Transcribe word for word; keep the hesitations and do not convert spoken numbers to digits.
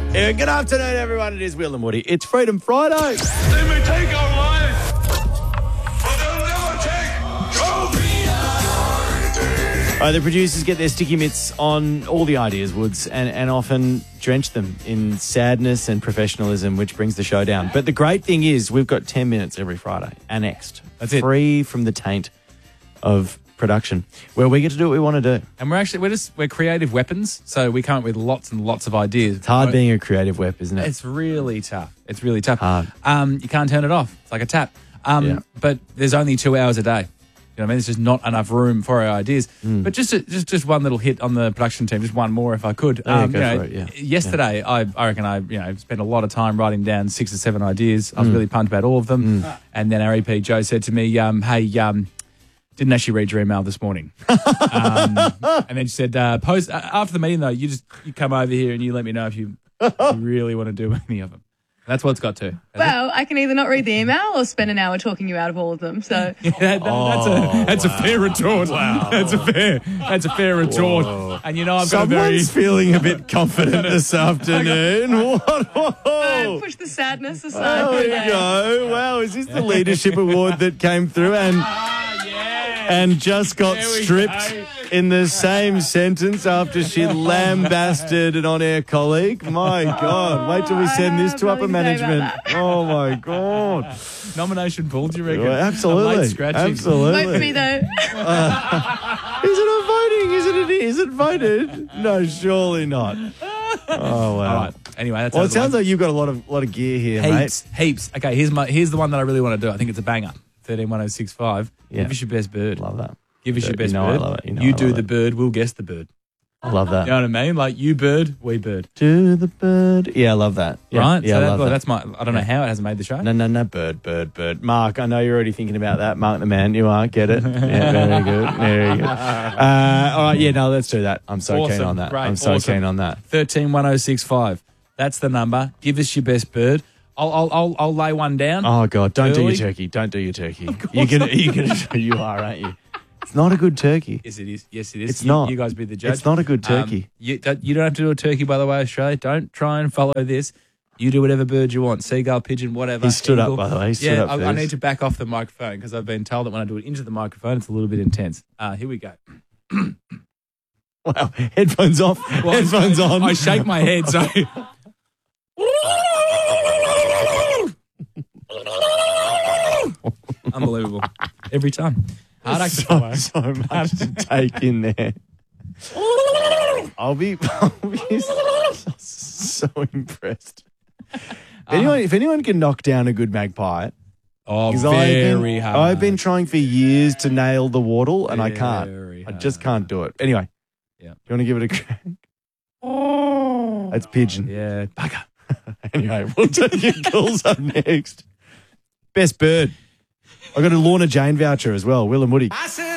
Yeah, good afternoon, everyone. It is Will and Woody. It's Freedom Friday. They may take our lives, but they'll never take our Uh, the producers get their sticky mitts on all the ideas, Woods, and, and often drench them in sadness and professionalism, which brings the show down. But the great thing is we've got ten minutes every Friday, annexed. That's it. Free from the taint of production, where we get to do what we want to do. And we're actually, we're just, we're creative weapons, so we come up with lots and lots of ideas. It's hard being a creative wep, isn't it? It's really tough. It's really tough. Hard. Um, you can't turn it off. It's like a tap. Um, Yeah. But there's only two hours a day. You know what I mean? There's just not enough room for our ideas. Mm. But just, a, just just one little hit on the production team, just one more if I could. Oh, yeah, um, go you know, for it, yeah. Yesterday, I, I reckon I you know spent a lot of time writing down six or seven ideas. I was Mm. really pumped about all of them. And then our E P, Joe, said to me, um, hey, um, didn't actually read your email this morning. um, and then she said, uh, post, uh, after the meeting, though, you just you come over here and you let me know if you, if you really want to do any of them. That's what it's got to. Well, I can either not read the email or spend an hour talking you out of all of them. So Yeah, that, that's a that's a fair retort. That's a fair that's a fair retort. And you know I've got a very Someone's feeling a bit confident this afternoon. What? Whoa. push the sadness aside Oh, for there a you day. go. Wow, is this the leadership award that came through and and just got There we stripped go. in the same sentence after she lambasted an on-air colleague? My God, wait till we send this to I upper don't know about management. that. Oh, my God. nomination pool. Do you reckon? Well, A late absolutely. scratching. Absolutely. Vote for me though. Is it a voting? Is it, a, is it voted? No, surely not. Oh, wow. All right. Anyway, that's Well, out it of the sounds way. like you've got a lot of lot of gear here, mate. heaps, heaps. Okay, here's my here's the one that I really want to do. I think it's a banger. Thirteen one zero six five. Yeah. Give us your best bird. Love that. Give us your Bird. best You know I bird. love it. You know I do love the it. bird. We'll guess the bird. I love that. You know what I mean? Like you bird, we bird. To the bird. Yeah, I love that. Yeah, Right? Yeah, so I that, love well, that. that's my. I don't know how it hasn't made the show. No, no, no. Bird, bird, bird. Mark, I know you're already thinking about that. Mark the man. You are. Get it. Yeah, very good. Very good. Uh, all right. Yeah, no, let's do that. I'm so keen Awesome. on that. Great. I'm so Awesome. keen on that. Thirteen one zero six five. That's the number. Give us your best bird. I'll I'll I'll, I'll lay one down. Oh, God. Don't do Early. your turkey. Don't do your turkey. You're gonna, you're gonna, you are, aren't you? It's not a good turkey. Yes, it is. Yes, it is. It's you, not. You guys be the judge. It's not a good Um, turkey. you, don't, you don't have to do a turkey, by the way, Australia. Don't try and follow this. You do whatever bird you want. Seagull, pigeon, whatever. He stood up, Eagle. by the way. He stood yeah, up for I, I this. need to back off the microphone because I've been told that when I do it into the microphone, it's a little bit intense. Uh, here we go. Wow. Headphones off. Well, Headphones on. I shake my head, so... Unbelievable. Every time. Hard act to follow. so, so much to take in there. I'll be, I'll be so, so impressed. If anyone, if anyone can knock down a good magpie, Oh, 'cause very I've been, hard. I've been trying for years to nail the wardle, and I can't. Very I just hard. can't do it. Anyway, Yeah. you want to give it a crack? Oh, that's pigeon. Yeah, bugger. Anyway, we'll take your calls up next. Best bird. I got a Lorna Jane voucher as well. Will and Woody. I said